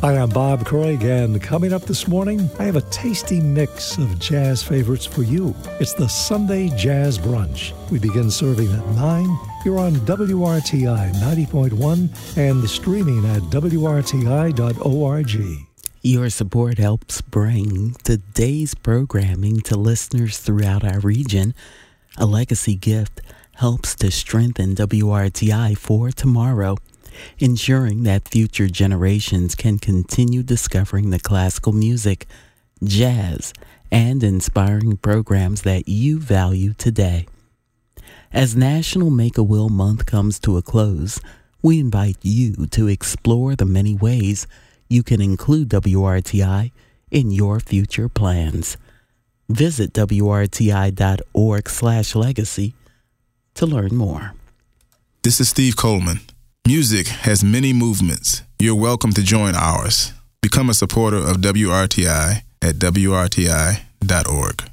Hi, I'm Bob Craig, and coming up this morning, I have a tasty mix of jazz favorites for you. It's the Sunday Jazz Brunch. We begin serving at 9. You're on WRTI 90.1 and streaming at WRTI.org. Your support helps bring today's programming to listeners throughout our region. A legacy gift helps to strengthen WRTI for tomorrow, ensuring that future generations can continue discovering the classical music, jazz, and inspiring programs that you value today. As National Make-A-Will Month comes to a close, we invite you to explore the many ways you can include WRTI in your future plans. Visit WRTI.org/legacy to learn more. This is Steve Coleman. Music has many movements. You're welcome to join ours. Become a supporter of WRTI at WRTI.org.